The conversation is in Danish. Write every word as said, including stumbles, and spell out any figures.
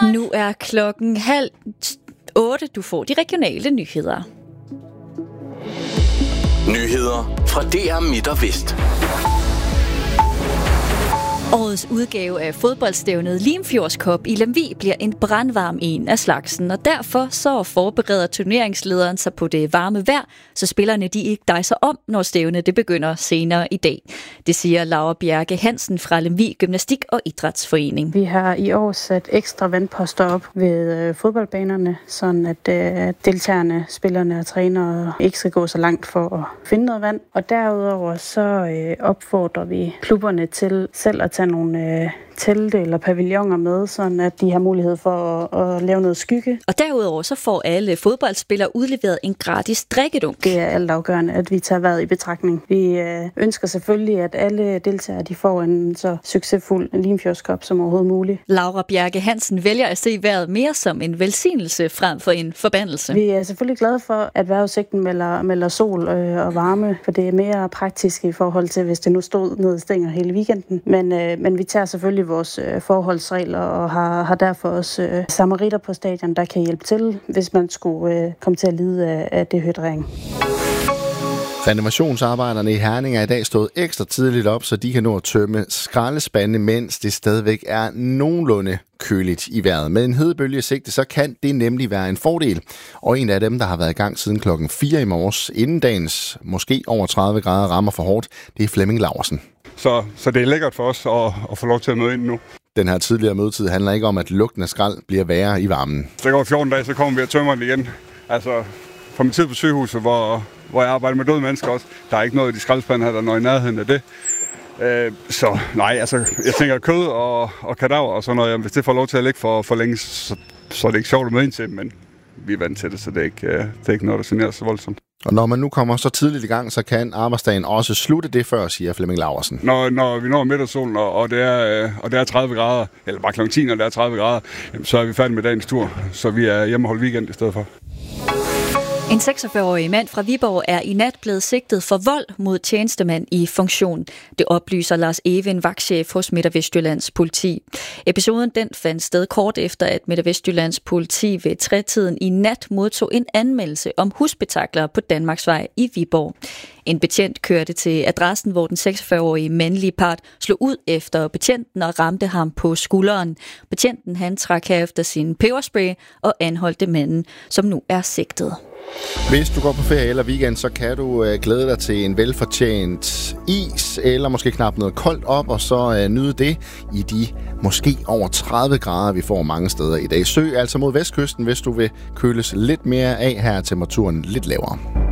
Nu er klokken halv otte. Du får de regionale nyheder. Nyheder fra D R Midt og Vest. Årets udgave af fodboldstævnet Limfjords Cup i Lemvig bliver en brandvarm en af slagsen, og derfor så forbereder turneringslederen sig på det varme vejr, så spillerne de ikke dejser om, når stævnet det begynder senere i dag. Det siger Laura Bjerke Hansen fra Lemvig Gymnastik- og Idrætsforening. Vi har i år sat ekstra vandposter op ved øh, fodboldbanerne, sådan at øh, deltagerne, spillerne og trænere ikke skal gå så langt for at finde noget vand. Og derudover så øh, opfordrer vi klubberne til selv at tage nogle øh, telte eller pavilloner med, sådan at de har mulighed for at, at lave noget skygge. Og derudover så får alle fodboldspillere udleveret en gratis drikkedunk. Det er altafgørende, at vi tager vejret i betragtning. Vi øh, ønsker selvfølgelig, at alle deltagere de får en så succesfuld Limfjords Cup som overhovedet muligt. Laura Bjerke Hansen vælger at se vejret mere som en velsignelse frem for en forbandelse. Vi er selvfølgelig glade for, at vejrudsigten melder, melder sol øh, og varme, for det er mere praktisk i forhold til, hvis det nu stod ned i stænger hele weekenden. Men, øh, men vi tager selvfølgelig vores øh, forholdsregler og har, har derfor også øh, samaritter på stadion, der kan hjælpe til, hvis man skulle øh, komme til at lide af, af dehydrering. Renovationsarbejderne i Herning er i dag stået ekstra tidligt op, så de kan nå at tømme skraldespande, mens det stadigvæk er nogenlunde køligt i vejret. Med en hedebølge i sigte, så kan det nemlig være en fordel. Og en af dem, der har været i gang siden klokken fire i morges, inden dagens måske over tredive grader rammer for hårdt, det er Flemming Laursen. Så, så det er lækkert for os at, at få lov til at møde ind nu. Den her tidligere mødetid handler ikke om, at lugten af skrald bliver værre i varmen. Så går fjorten dage, så kommer vi og tømmer det igen. Altså, fra min tid på sygehuset, hvor, hvor jeg arbejder med døde mennesker også, der er ikke noget i de skraldespande her, der er noget i nærheden af det. Øh, så nej, altså, jeg tænker kød og, og kadaver og sådan noget, hvis det får lov til at ligge for, for længe, så, så er det ikke sjovt at møde ind til, men vi er vant til det, så det er ikke, det er ikke noget, der generer så voldsomt. Og når man nu kommer så tidligt i gang, så kan arbejdsdagen også slutte det før, siger Flemming Laursen. Når, når vi når middagsolen, og, og, det er, og det er tredive grader, eller bare klokken ti, når det er tredive grader, så er vi færdige med dagens tur, så vi er hjemme og holde weekend i stedet for. En seksogfyrre-årig mand fra Viborg er i nat blevet sigtet for vold mod tjenestemand i funktion. Det oplyser Lars Even, vagtchef hos Midt- og Vestjyllands politi. Episoden den fandt sted kort efter, at Midt- og Vestjyllands politi ved tretiden i nat modtog en anmeldelse om husspektakler på Danmarksvej i Viborg. En betjent kørte til adressen, hvor den seksogfyrre-årige mandlige part slog ud efter betjenten og ramte ham på skulderen. Betjenten han trak herefter sin peberspray og anholdte manden, som nu er sigtet. Hvis du går på ferie eller weekend, så kan du øh, glæde dig til en velfortjent is, eller måske knap noget koldt op, og så øh, nyde det i de måske over tredive grader, vi får mange steder i dag. Søg altså mod vestkysten, hvis du vil køles lidt mere af. Her er temperaturen lidt lavere.